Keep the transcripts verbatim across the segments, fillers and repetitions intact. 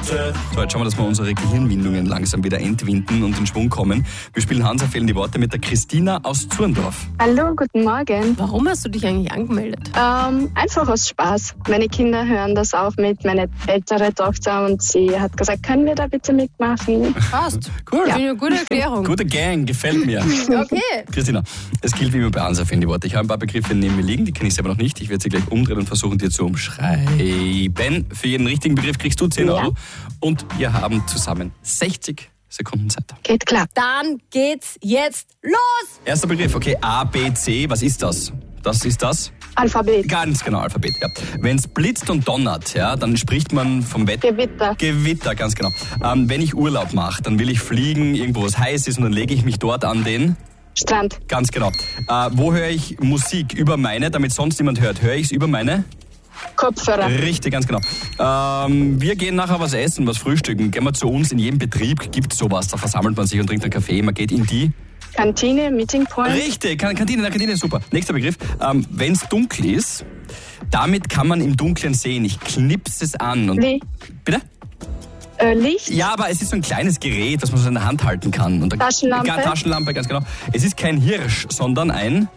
So, jetzt schauen wir, dass wir unsere Gehirnwindungen langsam wieder entwinden und in Schwung kommen. Wir spielen Hansa fehlen die Worte mit der Christina aus Zurndorf. Hallo, guten Morgen. Warum hast du dich eigentlich angemeldet? Ähm, einfach aus Spaß. Meine Kinder hören das auch mit, meine ältere Tochter, und sie hat gesagt, können wir da bitte mitmachen? Passt. Cool. Ja. Eine gute Erklärung. Gute Gang, gefällt mir. Okay. Christina, es gilt wie immer bei Hansa fehlen die Worte. Ich habe ein paar Begriffe neben mir liegen, die kenne ich selber noch nicht. Ich werde sie gleich umdrehen und versuchen, dir zu umschreiben. Für jeden richtigen Begriff kriegst du zehn Ja. Euro. Und wir haben zusammen sechzig Sekunden Zeit. Geht klar. Dann geht's jetzt los. Erster Begriff, okay, A, B, C, was ist das? Das ist das? Alphabet. Ganz genau, Alphabet, ja. Wenn es blitzt und donnert, ja, dann spricht man vom Wetter. Gewitter. Gewitter, ganz genau. Ähm, wenn ich Urlaub mache, dann will ich fliegen, irgendwo was heiß ist und dann lege ich mich dort an den... Strand. Ganz genau. Äh, wo höre ich Musik? Über meine, damit sonst niemand hört. Höre ich es über meine? Kopfhörer. Richtig, ganz genau. Ähm, wir gehen nachher was essen, was frühstücken. Gehen wir zu uns, in jedem Betrieb gibt es sowas. Da versammelt man sich und trinkt einen Kaffee. Man geht in die... Kantine, Meeting Point. Richtig, Kan- Kantine, na, Kantine, super. Nächster Begriff. Ähm, wenn es dunkel ist, damit kann man im Dunkeln sehen. Ich knipse es an. Und Wie? bitte? Äh, Licht. Ja, aber es ist so ein kleines Gerät, das man so in der Hand halten kann. Und da- Taschenlampe. Ja, Taschenlampe, ganz genau. Es ist kein Hirsch, sondern ein...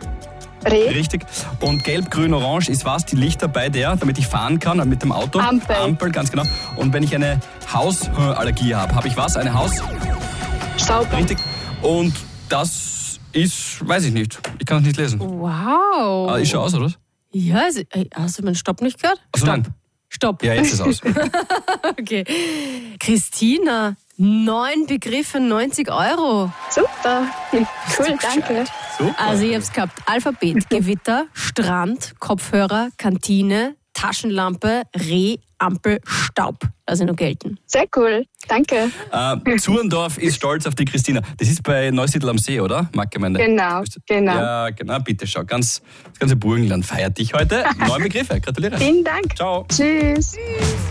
Reh. Richtig. Und gelb, grün, orange ist was? Die Lichter bei der, damit ich fahren kann mit dem Auto. Ampel. Ampel, ganz genau. Und wenn ich eine Hausallergie habe, habe ich was? Eine Haus? Staub. Richtig. Und das ist, weiß ich nicht. Ich kann es nicht lesen. Wow. Ah, ist schon aus, oder? Ja, also, ey, hast du meinen Stopp nicht gehört? Achso, Stopp. nein. Stopp. Ja, jetzt ist es aus. Okay. Christina, neun Begriffe, neunzig Euro. Super. Cool, danke. Super. Also ich hab's gehabt. Alphabet, Gewitter, Strand, Kopfhörer, Kantine, Taschenlampe, Reh, Ampel, Staub. Also noch gelten. Sehr cool. Danke. Äh, Zurndorf ist stolz auf die Christina. Das ist bei Neusiedl am See, oder? Marktgemeinde. Genau, genau. Ja, genau. Bitte schau. Ganz, das ganze Burgenland feiert dich heute. Neun Begriffe. Gratuliere. Vielen Dank. Ciao. Tschüss.